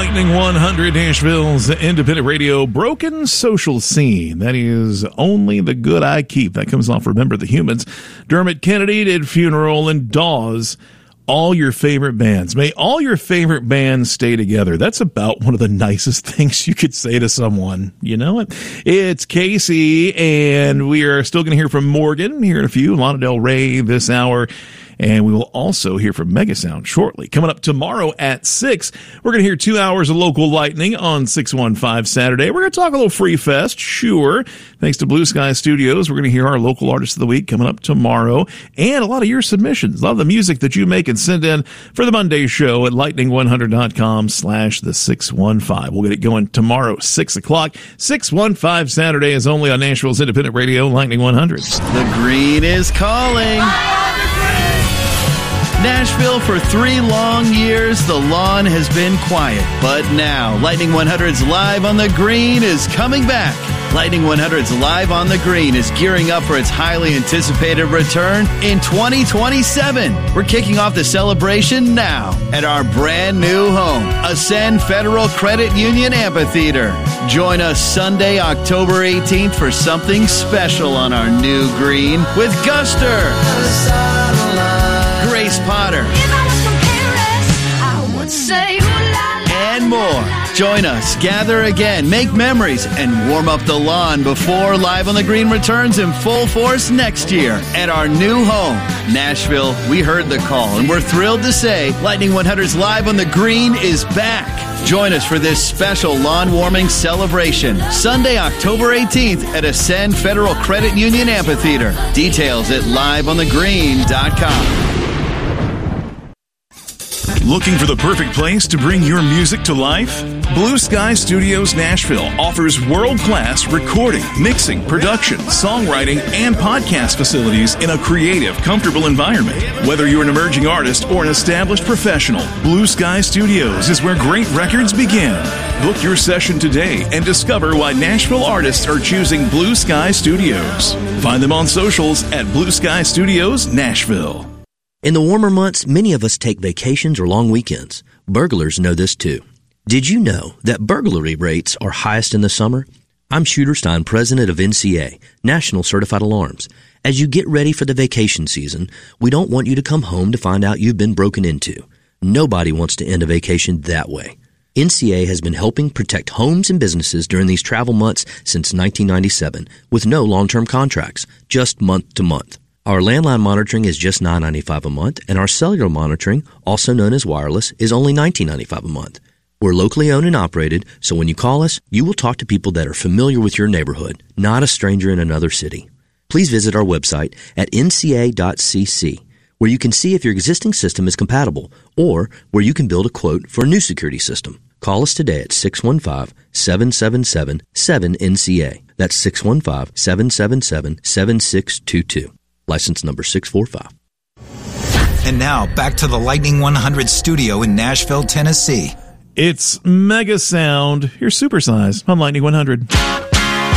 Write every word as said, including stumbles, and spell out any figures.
Lightning one hundred, Nashville's independent radio broken social scene. That is Only the Good I Keep. That comes off Remember the Humans. Dermot Kennedy did Funeral, and Dawes, all your favorite bands. May all your favorite bands stay together. That's about one of the nicest things you could say to someone. You know it? It's Casey, and we are still going to hear from Morgan here in a few. Lana Del Rey this hour. And we will also hear from Megasound shortly. Coming up tomorrow at six, we're going to hear two hours of local lightning on six one five Saturday. We're going to talk a little Free Fest, sure. Thanks to Blue Sky Studios, we're going to hear our local artist of the week coming up tomorrow. And a lot of your submissions, a lot of the music that you make and send in for the Monday show at lightning one hundred dot com slash the six one five. We'll get it going tomorrow, six o'clock. six one five Saturday is only on Nashville's independent radio, Lightning one hundred. The green is calling. Nashville, for three long years, the lawn has been quiet. But now, Lightning one hundred's Live on the Green is coming back. Lightning one hundred's Live on the Green is gearing up for its highly anticipated return in twenty twenty-seven. We're kicking off the celebration now at our brand new home, Ascend Federal Credit Union Amphitheater. Join us Sunday, October eighteenth for something special on our new green with Guster, Grace Potter, and more. Join us, gather again, make memories, and warm up the lawn before Live on the Green returns in full force next year at our new home. Nashville, we heard the call, and we're thrilled to say Lightning one hundred's Live on the Green is back. Join us for this special lawn warming celebration, Sunday, October eighteenth at Ascend Federal Credit Union Amphitheater. Details at live on the green dot com. Looking for the perfect place to bring your music to life? Blue Sky Studios Nashville offers world-class recording, mixing, production, songwriting, and podcast facilities in a creative, comfortable environment. Whether you're an emerging artist or an established professional, Blue Sky Studios is where great records begin. Book your session today and discover why Nashville artists are choosing Blue Sky Studios. Find them on socials at Blue Sky Studios Nashville. In the warmer months, many of us take vacations or long weekends. Burglars know this too. Did you know that burglary rates are highest in the summer? I'm Shooter Stein, president of N C A, National Certified Alarms. As you get ready for the vacation season, we don't want you to come home to find out you've been broken into. Nobody wants to end a vacation that way. N C A has been helping protect homes and businesses during these travel months since nineteen ninety-seven with no long-term contracts, just month to month. Our landline monitoring is just nine dollars and ninety-five cents a month, and our cellular monitoring, also known as wireless, is only nineteen dollars and ninety-five cents a month. We're locally owned and operated, so when you call us, you will talk to people that are familiar with your neighborhood, not a stranger in another city. Please visit our website at N C A dot C C, where you can see if your existing system is compatible, or where you can build a quote for a new security system. Call us today at six one five, seven seven seven, seven N C A. That's six one five, seven seven seven, seven six two two. License number six four five. And now, back to the Lightning one hundred studio in Nashville, Tennessee. It's Megasound, your supersize on Lightning one hundred.